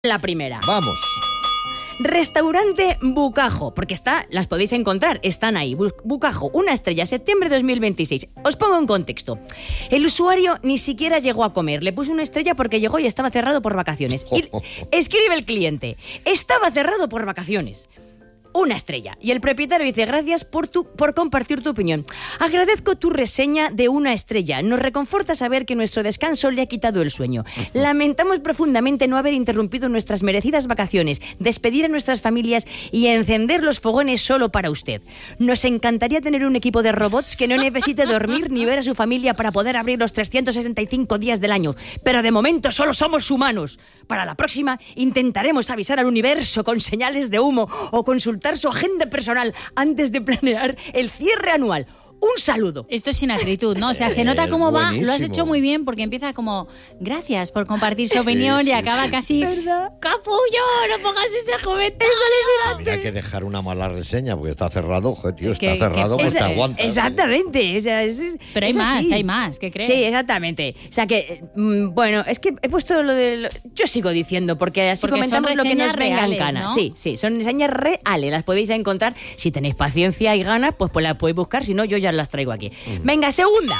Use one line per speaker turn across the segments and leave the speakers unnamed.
La primera.
Vamos.
Restaurante Bucajo, porque las podéis encontrar, están ahí. Bucajo, 1 estrella, septiembre de 2026. Os pongo en contexto. El usuario ni siquiera llegó a comer. Le puso 1 estrella porque llegó y estaba cerrado por vacaciones. Y escribe el cliente: estaba cerrado por vacaciones. 1 estrella. Y el propietario dice: gracias por compartir tu opinión. Agradezco tu reseña de 1 estrella. Nos reconforta saber que nuestro descanso le ha quitado el sueño. Lamentamos profundamente no haber interrumpido nuestras merecidas vacaciones, despedir a nuestras familias y encender los fogones solo para usted. Nos encantaría tener un equipo de robots que no necesite dormir ni ver a su familia para poder abrir los 365 días del año. Pero de momento solo somos humanos. Para la próxima intentaremos avisar al universo con señales de humo o consultar su agenda personal antes de planear el cierre anual. Un saludo.
Esto es sin acritud, ¿no? O sea, se nota cómo va.
Buenísimo.
Lo has hecho muy bien porque empieza como gracias por compartir su opinión y acaba casi capullo, no pongas ese comentario.
Mira, que dejar una mala reseña porque está cerrado, tío, está
Que
cerrado porque te aguantas.
Exactamente. O sea,
Pero hay
es
más,
así.
hay más, ¿qué crees?
Sí, exactamente. O sea que, bueno, es que he puesto lo de... Yo sigo diciendo, porque así
Porque
comentamos
son
lo que nos
reseñas
venga en
reales,
gana.
¿no?
Sí, son reseñas reales. Las podéis encontrar. Si tenéis paciencia y ganas, pues las podéis buscar. Si no, yo ya las traigo aquí. Venga, segunda.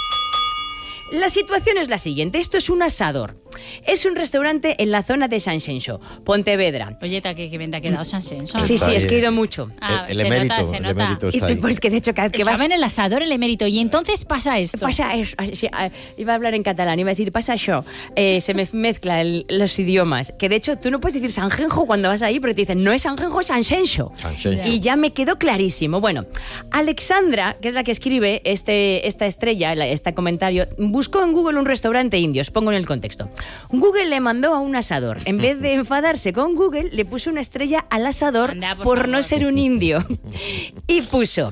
La situación es la siguiente. Esto es un asador. Es un restaurante en la zona de Sanxenxo, Pontevedra.
Oye, que bien te ha quedado Sanxenxo.
Sí,
Está
es que he
bien.
ido mucho.
El emérito,
se
el
nota.
emérito
Y
está ahí.
pues que de hecho cada vez que vas...
Estaba en el asador el emérito y entonces pasa esto.
Pasa eso, sí, iba a hablar en catalán, iba a decir pasa això, se me mezclan los idiomas, que de hecho tú no puedes decir Sanjenjo cuando vas ahí porque te dicen no es Sanjenjo, es Sanxenxo.
Sanxenxo.
Y ya me quedó clarísimo. Bueno, Alexandra, que es la que escribe esta estrella, este comentario, buscó en Google un restaurante indio. Os pongo en el contexto. Google le mandó a un asador. En vez de enfadarse con Google, le puso 1 estrella al asador.
Anda, por
por
favor.
no ser un indio. Y puso...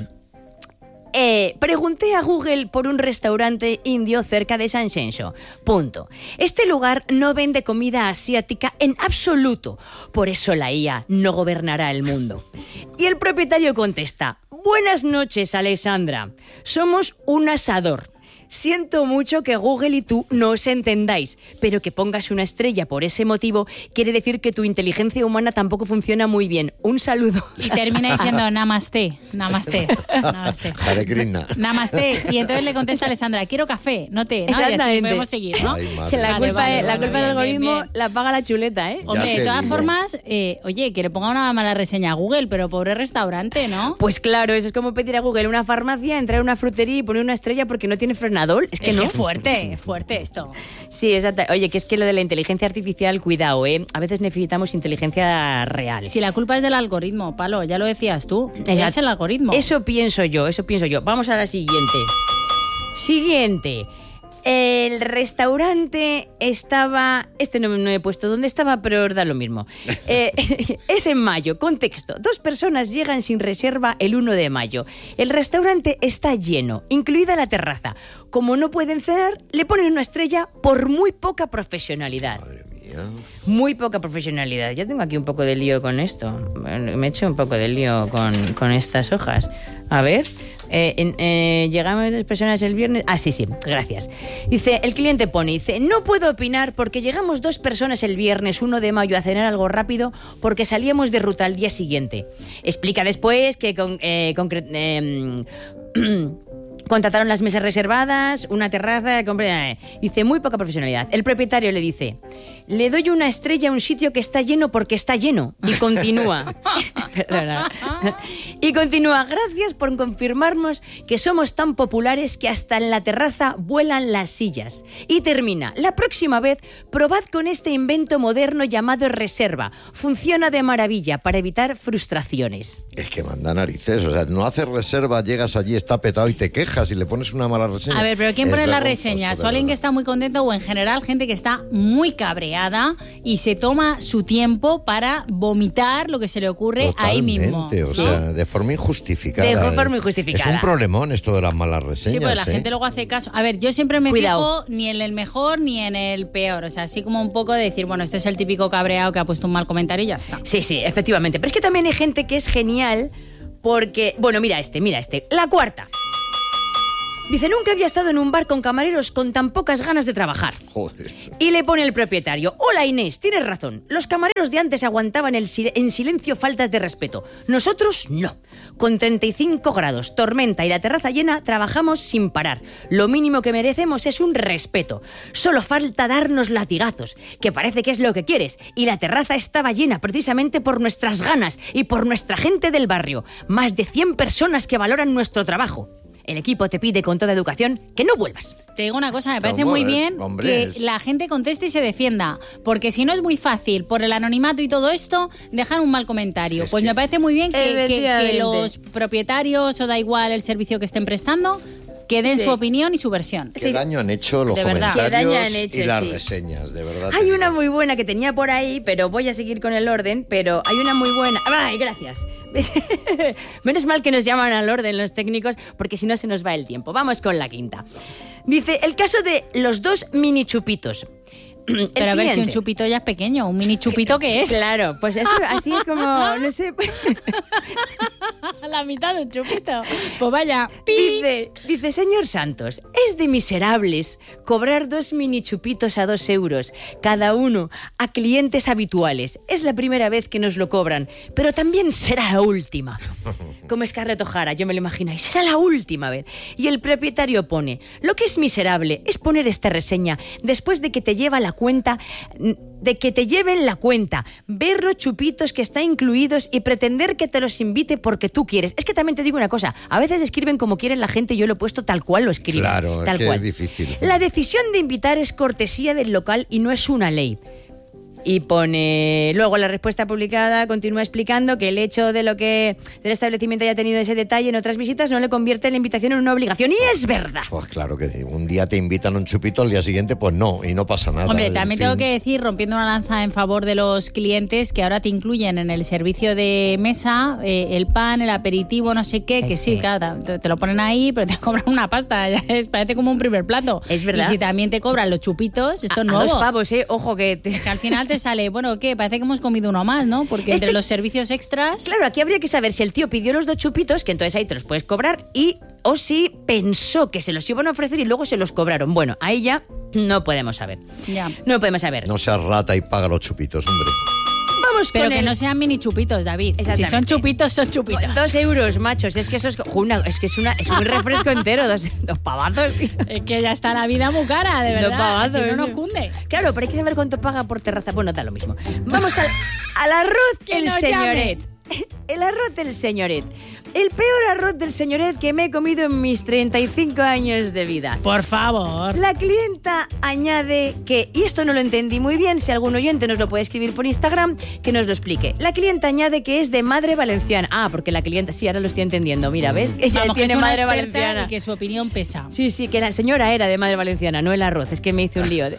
pregunté a Google por un restaurante indio cerca de Sanxenxo. Punto. Este lugar no vende comida asiática en absoluto. Por eso la IA no gobernará el mundo. Y el propietario contesta: buenas noches, Alexandra. Somos un asador. Siento mucho que Google y tú no os entendáis, pero que pongas 1 estrella por ese motivo quiere decir que tu inteligencia humana tampoco funciona muy bien. Un saludo.
Y termina diciendo namaste, namaste, namaste.
Hare Krishna.
Namaste. Y entonces le contesta Alessandra, quiero café, no té, ¿no? Y así
Exactamente.
podemos seguir, ¿no?
Ay, madre.
Que la
Vale,
culpa,
vale,
la
vale,
culpa del
bien,
algoritmo
bien.
la paga la chuleta, ¿eh?
Hombre,
Ya
de
te
todas
digo.
formas, oye, que le ponga una mala reseña a Google, pero pobre restaurante, ¿no?
Pues claro, eso es como pedir a Google una farmacia, entrar a una frutería y poner 1 estrella porque no tiene frenador. Es que
Es
no.
que fuerte esto.
Sí, exacto. Oye, que es que lo de la inteligencia artificial, cuidado, ¿eh? A veces necesitamos inteligencia real.
Si la culpa es del algoritmo, Palo, ya lo decías tú.
Exacto.
Es el algoritmo.
Eso pienso yo. Vamos a la siguiente. Siguiente. El restaurante estaba... no he puesto dónde estaba, pero os da lo mismo. Es en mayo. Contexto. 2 personas llegan sin reserva el 1 de mayo. El restaurante está lleno, incluida la terraza. Como no pueden cenar, le ponen 1 estrella por muy poca profesionalidad.
Madre mía.
Muy poca profesionalidad. Yo tengo aquí un poco de lío con esto. Me he hecho un poco de lío con estas hojas. A ver... llegamos 2 personas el viernes... Ah, sí, gracias. Dice, el cliente dice, no puedo opinar porque llegamos 2 personas el viernes 1 de mayo a cenar algo rápido porque salíamos de ruta al día siguiente. Explica después que contrataron las mesas reservadas, una terraza... Dice, muy poca profesionalidad. El propietario le dice, le doy 1 estrella a un sitio que está lleno porque está lleno. Y continúa. Perdona. Y continúa, gracias por confirmarnos que somos tan populares que hasta en la terraza vuelan las sillas. Y termina, la próxima vez probad con este invento moderno llamado reserva. Funciona de maravilla para evitar frustraciones.
Es que manda narices. O sea, no haces reserva, llegas allí, está petado y te quejas y le pones una mala reseña.
A ver, pero ¿quién
Es
pone las
vergonzoso,
reseñas?
de
¿O alguien que
verdad.
está muy contento o en general gente que está muy cabreada y se toma su tiempo para vomitar lo que se le ocurre ahí mismo?
Totalmente, o
¿Sí?
sea, de forma injustificada.
De forma injustificada.
Es un problemón esto de las malas reseñas.
Sí, pues la gente luego hace caso. A ver, yo siempre me
Cuidado.
fijo ni en el mejor ni en el peor. O sea, así como un poco de decir, bueno, este es el típico cabreado que ha puesto un mal comentario y ya está.
Sí, efectivamente. Pero es que también hay gente que es genial porque... Bueno, mira este. La cuarta. Dice, nunca había estado en un bar con camareros con tan pocas ganas de trabajar.
Joder.
Y le pone el propietario, hola Inés, tienes razón. Los camareros de antes aguantaban en silencio faltas de respeto. Nosotros no. Con 35 grados, tormenta y la terraza llena, trabajamos sin parar. Lo mínimo que merecemos es un respeto. Solo falta darnos latigazos, que parece que es lo que quieres. Y la terraza estaba llena precisamente por nuestras ganas y por nuestra gente del barrio. Más de 100 personas que valoran nuestro trabajo. El equipo te pide con toda educación que no vuelvas.
Te digo una cosa, me parece muy bien que la gente conteste y se defienda, porque si no es muy fácil, por el anonimato y todo esto, dejar un mal comentario. Pues me parece muy bien que los propietarios, o da igual el servicio que estén prestando, que den su opinión y su versión.
Qué daño han hecho los comentarios y las reseñas, de verdad.
Hay una muy buena que tenía por ahí, pero voy a seguir con el orden, pero hay una muy buena... ¡Ay, gracias! Menos mal que nos llaman al orden los técnicos, porque si no se nos va el tiempo. Vamos con la quinta. Dice, el caso de los 2 mini chupitos.
Pero a ver, si un chupito ya es pequeño, ¿un mini chupito qué es?
Claro, pues eso así es como, no sé...
La mitad de un chupito. Pues vaya.
Dice, señor Santos, es de miserables cobrar 2 mini chupitos a 2 euros cada uno a clientes habituales. Es la primera vez que nos lo cobran, pero también será la última. Como Scarlett O'Hara, yo me lo imagino, y será la última vez. Y el propietario pone, lo que es miserable es poner esta reseña después de que te lleva la cuenta, de que te lleven la cuenta, ver los chupitos que están incluidos y pretender que te los invite porque tú quieres. Es que también te digo una cosa, a veces escriben como quieren la gente y yo lo he puesto tal cual lo escriben.
Claro,
tal
es que
cual.
es difícil.
La decisión de invitar es cortesía del local y no es una ley. Y pone, luego la respuesta publicada continúa explicando que el hecho de lo que del establecimiento haya tenido ese detalle en otras visitas no le convierte la invitación en una obligación. Y es verdad.
Pues claro que un día te invitan un chupito, al día siguiente pues no, y no pasa nada.
Hombre, también tengo que decir, rompiendo una lanza en favor de los clientes, que ahora te incluyen en el servicio de mesa el pan, el aperitivo, no sé qué, que sí, claro, te lo ponen ahí, pero te cobran una pasta, parece como un primer plato.
Es verdad.
Y si también te cobran los chupitos, esto es nuevo.
A 2 pavos, ojo que
al final te sale, bueno, ¿qué? Parece que hemos comido uno más, ¿no? Porque entre los servicios extras...
Claro, aquí habría que saber si el tío pidió los 2 chupitos, que entonces ahí te los puedes cobrar, o si pensó que se los iban a ofrecer y luego se los cobraron. Bueno, ahí ya no podemos saber.
Ya.
No podemos saber.
No seas rata y paga los chupitos, hombre.
Vamos
Pero
con
que no sean mini chupitos, David. Si son chupitos, son chupitos.
2 euros, machos. Es que eso es un refresco entero, 2 pavazos. Tío.
Es que ya está la vida muy cara, de verdad.
2 pavazos.
Si no nos cunde.
Claro, pero hay que saber cuánto paga por terraza. Bueno, da lo mismo. Vamos al arroz el señoret. El arroz del señoret. El peor arroz del señoret que me he comido en mis 35 años de vida.
Por favor.
La clienta añade que, y esto no lo entendí muy bien, si algún oyente nos lo puede escribir por Instagram, que nos lo explique. La clienta añade que es de madre valenciana. Ah, porque la clienta, sí, ahora lo estoy entendiendo. Mira, ¿ves? Ella
Vamos,
tiene
que es una
madre
experta
valenciana.
Y que su opinión pesa.
Sí, que la señora era de madre valenciana, no el arroz. Es que me hice un lío.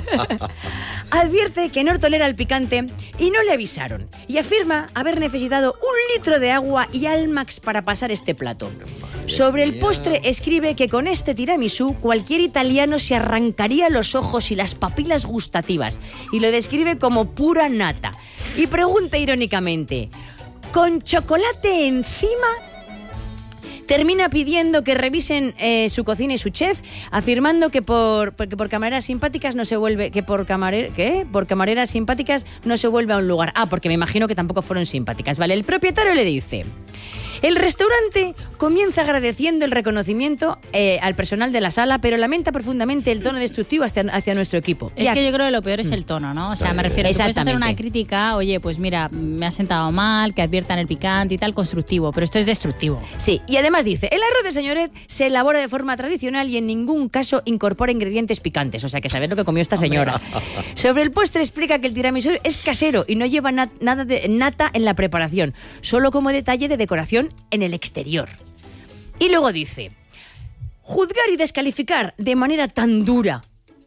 Advierte que no tolera el picante y no le avisaron. Y afirma haber necesitado 1 litro de agua y Almax para pasar este plato. Sobre el postre escribe que con este tiramisú cualquier italiano se arrancaría los ojos y las papilas gustativas y lo describe como pura nata. Y pregunta irónicamente, ¿con chocolate encima? Termina pidiendo que revisen su cocina y su chef, afirmando que por camareras simpáticas no se vuelve, por camareras simpáticas no se vuelve a un lugar. Ah, porque me imagino que tampoco fueron simpáticas. Vale, el propietario le dice: el restaurante comienza agradeciendo el reconocimiento al personal de la sala, pero lamenta profundamente el tono destructivo hacia nuestro equipo.
Es que yo creo que lo peor es el tono, ¿no? O sea, me refiero, tú puedes hacer una crítica, oye, pues mira, me ha sentado mal, que adviertan el picante y tal, constructivo, pero esto es destructivo.
Sí, y además dice, el arroz del señoret se elabora de forma tradicional y en ningún caso incorpora ingredientes picantes, o sea, que saber lo que comió esta señora. Sobre el postre explica que el tiramisú es casero y no lleva nada de nata en la preparación, solo como detalle de decoración en el exterior. Y luego dice, juzgar y descalificar de manera tan dura,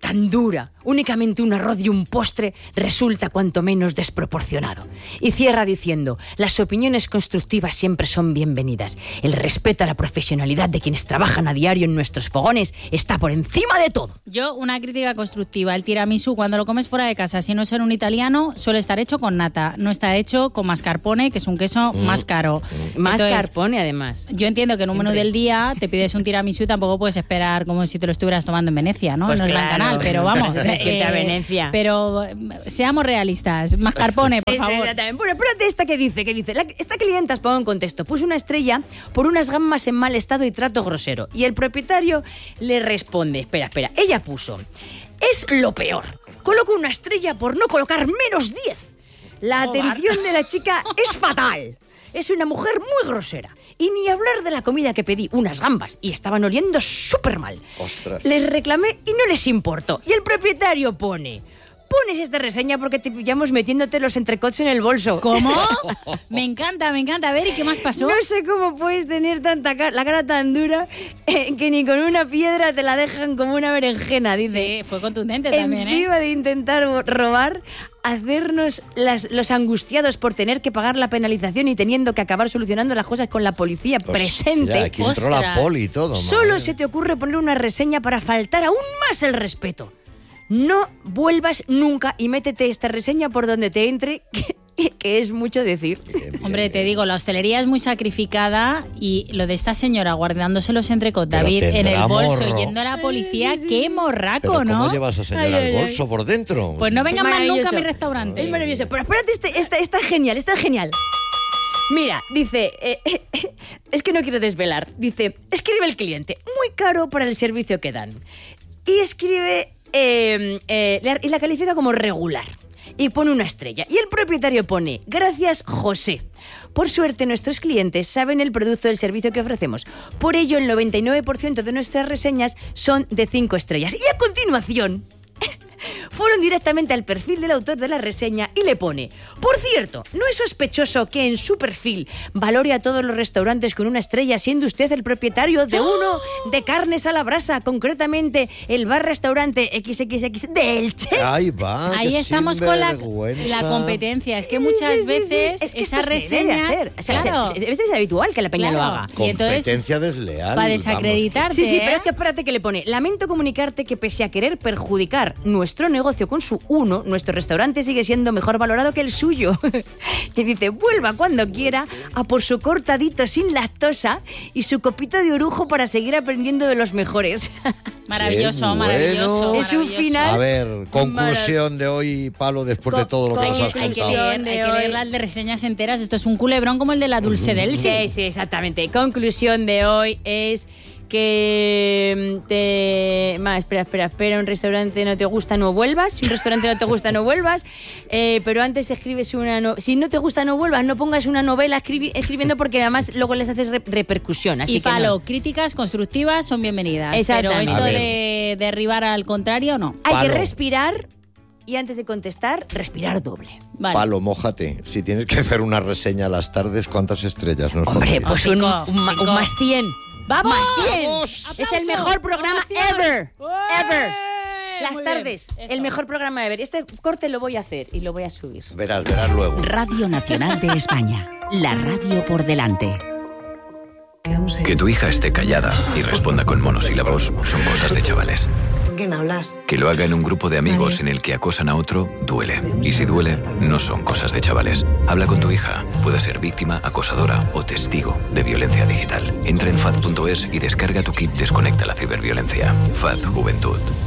tan dura, únicamente un arroz y un postre, resulta cuanto menos desproporcionado. Y cierra diciendo, las opiniones constructivas siempre son bienvenidas. El respeto a la profesionalidad de quienes trabajan a diario en nuestros fogones está por encima de todo.
Yo, una crítica constructiva. El tiramisú, cuando lo comes fuera de casa, si no es en un italiano, suele estar hecho con nata. No está hecho con mascarpone, que es un queso más caro.
Mascarpone, además.
Yo entiendo que en un menú del día te pides un tiramisú y tampoco puedes esperar como si te lo estuvieras tomando en Venecia, ¿no?
Pues
no es
claro.
Gran Canal, pero vamos.
A Venecia.
Pero seamos realistas. Mascarpone, por favor.
Bueno, espérate esta que dice. Esta clienta, os pongo en contexto, puso una estrella por unas gambas en mal estado y trato grosero. Y el propietario le responde, espera, ella puso, es lo peor. Coloco una estrella por no colocar menos 10. La atención de la chica es fatal. Es una mujer muy grosera. Y ni hablar de la comida que pedí, unas gambas, y estaban oliendo súper mal.
Ostras.
Les reclamé y no les importó. Y el propietario pones esta reseña porque te pillamos metiéndote los entrecots en el bolso.
¿Cómo? Me encanta. A ver, ¿y qué más pasó?
No sé cómo puedes tener la cara tan dura que ni con una piedra te la dejan como una berenjena, dice.
Sí, fue contundente también,
Encima de intentar robar, hacernos los angustiados por tener que pagar la penalización y teniendo que acabar solucionando las cosas con la policía presente.
Aquí entró la poli y todo.
Solo se te ocurre poner una reseña para faltar aún más el respeto. No vuelvas nunca y métete esta reseña por donde te entre, que es mucho decir.
Bien.
Hombre, te digo, la hostelería es muy sacrificada y lo de esta señora guardándose los entrecot, David, en el bolso, yendo a la policía, qué morraco,
¿Pero
¿no?
cómo lleva a esa señora el bolso por dentro?
Pues no vengan más
Maravilloso.
nunca a mi restaurante.
Es maravilloso. Pero espérate, está genial. Mira, dice, es que no quiero desvelar. Dice, escribe el cliente, muy caro para el servicio que dan. Y escribe, y la califica como regular. Y pone una estrella. Y el propietario pone, gracias José. Por suerte nuestros clientes saben el producto del servicio que ofrecemos. Por ello el 99% de nuestras reseñas son de 5 estrellas. Y a continuación fueron directamente al perfil del autor de la reseña y le pone, por cierto, ¿no es sospechoso que en su perfil valore a todos los restaurantes con una estrella, siendo usted el propietario de uno de carnes a la brasa, concretamente el bar-restaurante XXX de Elche?
Ahí va.
Ahí estamos con la competencia. Es que muchas veces
Es que
esas
esto se
reseñas...
debe hacer. O sea,
claro,
es habitual que la peña lo haga.
Y entonces,
Competencia desleal.
para desacreditarte...
Sí, pero es que espérate que le pone, lamento comunicarte que pese a querer perjudicar nuestro negocio con su nuestro restaurante sigue siendo mejor valorado que el suyo. Y dice, vuelva cuando quiera a por su cortadito sin lactosa y su copito de orujo para seguir aprendiendo de los mejores.
Maravilloso,
Qué
maravilloso.
bueno.
Es un final.
A ver, conclusión de hoy, Palo, después de todo lo que nos has
Hay que
contado.
leer las de reseñas enteras. Esto es un culebrón como el de la Dulce del
Sí, exactamente. Conclusión de hoy es que espera, un restaurante no te gusta, no vuelvas. Si un restaurante no te gusta, no vuelvas. Pero antes escribes si no te gusta, no vuelvas. No pongas una novela escribiendo porque además luego les haces repercusión. Así
y
que
Palo,
no.
Críticas constructivas son bienvenidas. Pero
Exactamente.
esto
A
de derribar al contrario, no.
Hay
Palo.
que respirar y antes de contestar, respirar doble.
Vale.
Palo, mójate. Si tienes que hacer una reseña a las tardes, ¿cuántas estrellas nos
Hombre,
pondrías?
pues un más 100.
¡Vamos!
¡Más 100!
¡Vamos!
Es el mejor programa ever. Ever. Las
Muy bien,
tardes,
eso.
el mejor programa ever. Este corte lo voy a hacer y lo voy a subir.
Verás luego.
Radio Nacional de España. La radio por delante.
Que tu hija esté callada y responda con monosílabos son cosas de chavales.
¿Con quién hablas?
Que lo haga en un grupo de amigos en el que acosan a otro, duele. Y si duele, no son cosas de chavales. Habla con tu hija. Puede ser víctima, acosadora o testigo de violencia digital. Entra en FAD.es y descarga tu kit Desconecta la ciberviolencia. FAD Juventud.